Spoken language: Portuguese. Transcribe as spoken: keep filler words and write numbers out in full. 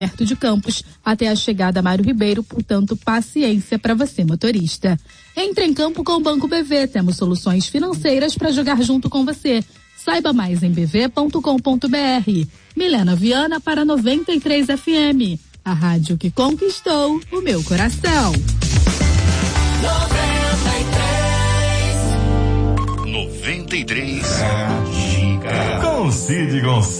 perto de Campos até a chegada a Mário Ribeiro, portanto, paciência para você, motorista. Entre em campo com o Banco B V, temos soluções financeiras para jogar junto com você. Saiba mais em b v ponto com ponto b r. Milena Viana para noventa e três F M, a rádio que conquistou o meu coração. noventa e três. noventa e três. Giga. Com Cid Gonçalves.